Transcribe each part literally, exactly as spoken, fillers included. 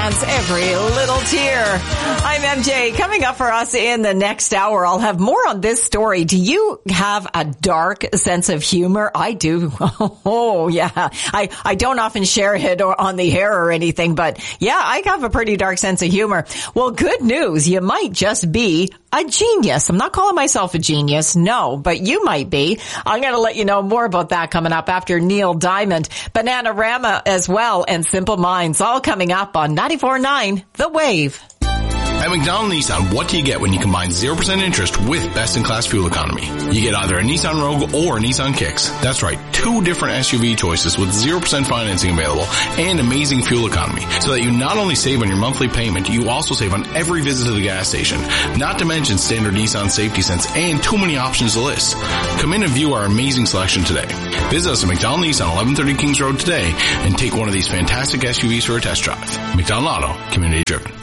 Every little tear. I'm M J. Coming up for us in the next hour, I'll have more on this story. Do you have a dark sense of humor? I do. Oh, yeah. I, I don't often share it or on the air or anything, but yeah, I have a pretty dark sense of humor. Well, good news. You might just be a genius. I'm not calling myself a genius, no, but you might be. I'm going to let you know more about that coming up after Neil Diamond, Bananarama as well, and Simple Minds, all coming up on ninety-four point nine The Wave. At McDonald Nissan, what do you get when you combine zero percent interest with best-in-class fuel economy? You get either a Nissan Rogue or a Nissan Kicks. That's right, two different S U V choices with zero percent financing available and amazing fuel economy, so that you not only save on your monthly payment, you also save on every visit to the gas station. Not to mention standard Nissan Safety Sense and too many options to list. Come in and view our amazing selection today. Visit us at McDonald Nissan, eleven thirty Kings Road today, and take one of these fantastic S U Vs for a test drive. McDonald Auto, community driven.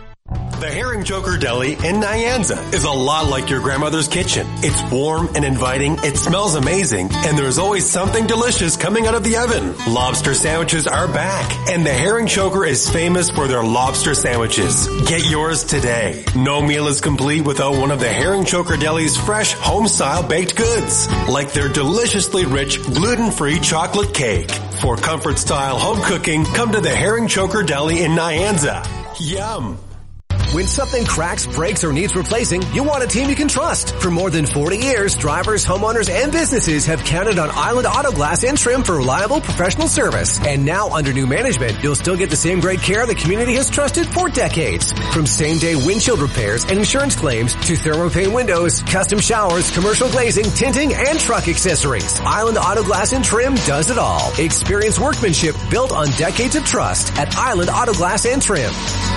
The Herring Joker Deli in Nyanza is a lot like your grandmother's kitchen. It's warm and inviting, it smells amazing, and there's always something delicious coming out of the oven. Lobster sandwiches are back, and the Herring Joker is famous for their lobster sandwiches. Get yours today. No meal is complete without one of the Herring Joker Deli's fresh home-style baked goods, like their deliciously rich gluten-free chocolate cake. For comfort-style home cooking, come to the Herring Joker Deli in Nyanza. Yum! When something cracks, breaks, or needs replacing, you want a team you can trust. For more than forty years, drivers, homeowners, and businesses have counted on Island Auto Glass and Trim for reliable professional service. And now, under new management, you'll still get the same great care the community has trusted for decades. From same-day windshield repairs and insurance claims to thermopane windows, custom showers, commercial glazing, tinting, and truck accessories, Island Auto Glass and Trim does it all. Experience workmanship built on decades of trust at Island Auto Glass and Trim.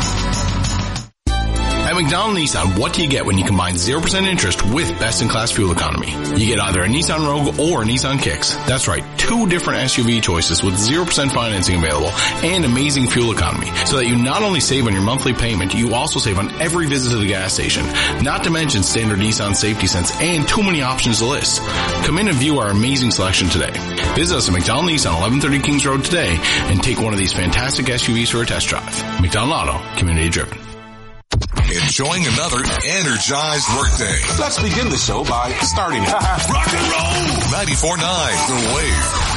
At McDonald Nissan, what do you get when you combine zero percent interest with best-in-class fuel economy? You get either a Nissan Rogue or a Nissan Kicks. That's right, two different S U V choices with zero percent financing available and amazing fuel economy, so that you not only save on your monthly payment, you also save on every visit to the gas station. Not to mention standard Nissan Safety Sense and too many options to list. Come in and view our amazing selection today. Visit us at McDonald Nissan, eleven thirty Kings Road today, and take one of these fantastic S U Vs for a test drive. McDonald Auto, community driven. Enjoying another energized workday. Let's begin the show by starting it. Rock and roll! ninety-four point nine The Wave.